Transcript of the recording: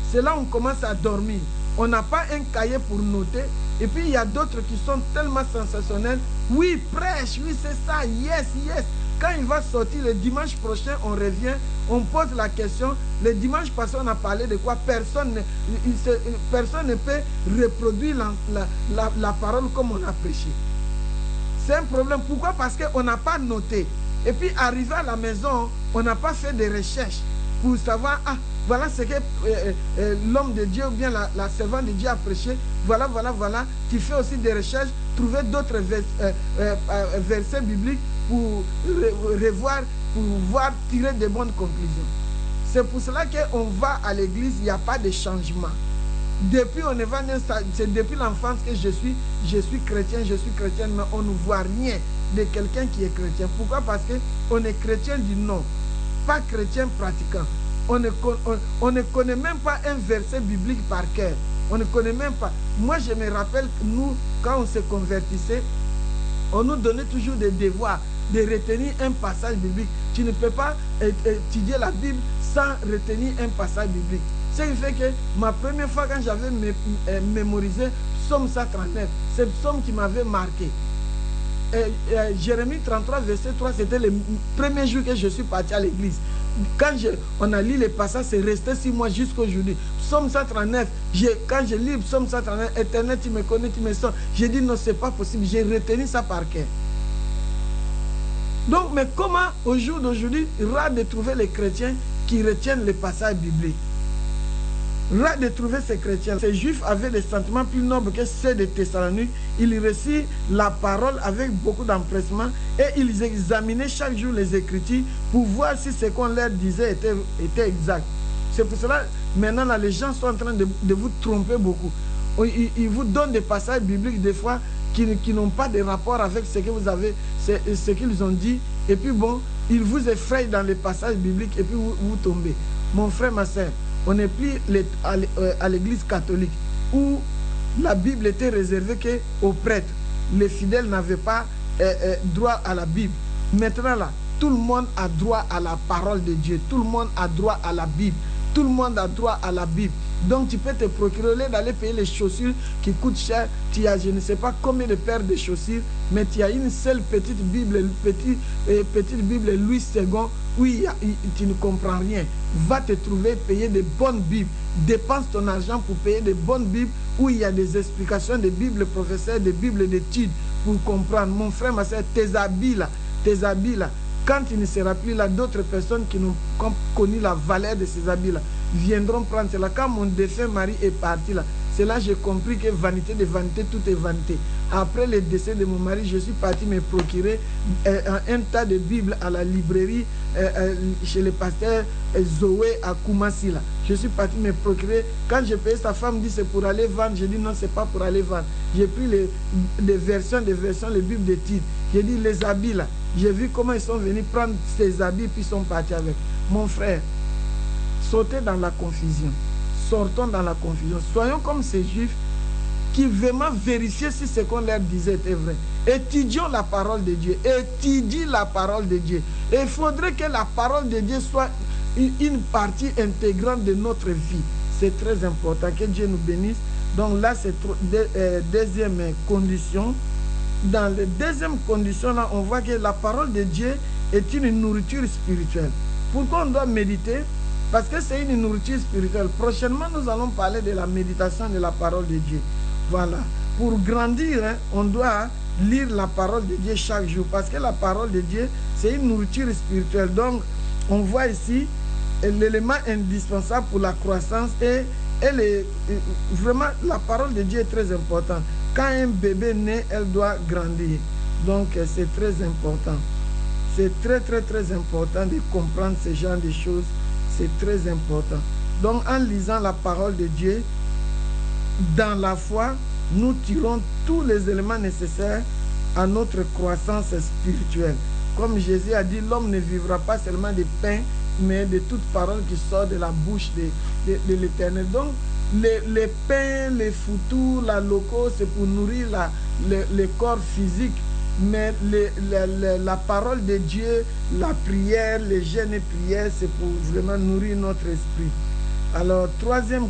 c'est là où on commence à dormir. On n'a pas un cahier pour noter. Et puis il y a d'autres qui sont tellement sensationnels. Oui, prêche, oui, c'est ça, yes, yes. Quand il va sortir le dimanche prochain, on revient, on pose la question. Le dimanche passé, on a parlé de quoi? Personne ne peut reproduire la parole comme on a prêché. C'est un problème. Pourquoi? Parce qu'on n'a pas noté. Et puis, arrivé à la maison, on n'a pas fait de recherches pour savoir, ah, voilà ce que l'homme de Dieu ou bien la servante de Dieu a prêché. Voilà, voilà, voilà. Tu fais aussi des recherches, trouver d'autres versets bibliques pour revoir, pour voir, tirer de bonnes conclusions. C'est pour cela qu'on va à l'église, il n'y a pas de changement. Depuis, c'est depuis l'enfance que je suis chrétien, mais on ne voit rien de quelqu'un qui est chrétien. Pourquoi? Parce qu'on est chrétien du nom, pas chrétien pratiquant. On ne connaît même pas un verset biblique par cœur. On ne connaît même pas. Moi, je me rappelle que nous, quand on se convertissait, on nous donnait toujours des devoirs de retenir un passage biblique. Tu ne peux pas étudier la Bible sans retenir un passage biblique. Ce qui fait que ma première fois quand j'avais mémorisé Psaume 139, c'est le psaume qui m'avait marqué. Jérémie 33, verset 3, c'était le premier jour que je suis parti à l'église. Quand on a lu les passages, c'est resté 6 mois jusqu'aujourd'hui. Psaume 139, quand je lis Psaume 139, Éternel, tu me connais, tu me sens. J'ai dit non, c'est pas possible. J'ai retenu ça par cœur. Donc, mais comment au jour d'aujourd'hui, rare de trouver les chrétiens qui retiennent les passages bibliques? Rare de trouver ces chrétiens. Ces juifs avaient des sentiments plus nobles que ceux des Thessaloniques. Ils reçurent la parole avec beaucoup d'empressement et ils examinaient chaque jour les Écritures pour voir si ce qu'on leur disait était exact. C'est pour cela, maintenant, là, les gens sont en train de vous tromper beaucoup. Ils vous donnent des passages bibliques des fois qui n'ont pas de rapport avec ce que vous avez, ce qu'ils ont dit. Et puis bon, ils vous effrayent dans les passages bibliques et puis vous tombez. Mon frère, ma soeur, on n'est plus à l'église catholique où la Bible était réservée qu'aux prêtres. Les fidèles n'avaient pas droit à la Bible. Maintenant là, tout le monde a droit à la parole de Dieu. Tout le monde a droit à la Bible. Tout le monde a droit à la Bible. Donc tu peux te procurer d'aller payer les chaussures qui coûtent cher. Tu as je ne sais pas combien de paires de chaussures, mais tu as une seule petite Bible, petite Bible Louis II, où tu ne comprends rien. Va te trouver, payer de bonnes Bibles. Dépense ton argent pour payer de bonnes Bibles où il y a des explications de Bibles professeurs, de Bibles d'études pour comprendre. Mon frère, ma soeur, tes habits là, quand il ne sera plus là, d'autres personnes qui n'ont connu la valeur de ces habits-là viendront prendre cela. Quand mon défunt mari est parti là, c'est là que j'ai compris que vanité de vanité, tout est vanité. Après le décès de mon mari, je suis parti me procurer un tas de Bibles à la librairie chez le pasteur Zoé à Koumassi là. Je suis parti me procurer. Quand j'ai payé, sa femme dit c'est pour aller vendre. J'ai dit non, c'est pas pour aller vendre. J'ai pris des versions, les Bibles de titres. J'ai dit les habits là. J'ai vu comment ils sont venus prendre ces habits puis ils sont partis avec. Mon frère, sautez dans la confusion. Sortons dans la confusion. Soyons comme ces juifs qui vraiment vérifiaient si ce qu'on leur disait était vrai. Étudions la parole de Dieu. Étudie la parole de Dieu. Et il faudrait que la parole de Dieu soit une partie intégrante de notre vie. C'est très important. Que Dieu nous bénisse. Donc là, c'est deuxième condition. Dans la deuxième condition, là, on voit que la parole de Dieu est une nourriture spirituelle. Pourquoi on doit méditer? Parce que c'est une nourriture spirituelle. Prochainement, nous allons parler de la méditation de la parole de Dieu. Voilà. Pour grandir, hein, on doit lire la parole de Dieu chaque jour. Parce que la parole de Dieu, c'est une nourriture spirituelle. Donc, on voit ici l'élément indispensable pour la croissance et vraiment, la parole de Dieu est très importante. Quand un bébé naît, elle doit grandir. Donc, c'est très important. C'est très, très, très important de comprendre ce genre de choses. C'est très important. Donc, en lisant la parole de Dieu, dans la foi, nous tirons tous les éléments nécessaires à notre croissance spirituelle. Comme Jésus a dit, l'homme ne vivra pas seulement de pain, mais de toute parole qui sort de la bouche de l'Éternel. Donc, les pains, les foutous, la loco, c'est pour nourrir le corps physique. Mais la parole de Dieu, la prière, les jeûnes et prières, c'est pour vraiment nourrir notre esprit. Alors, troisième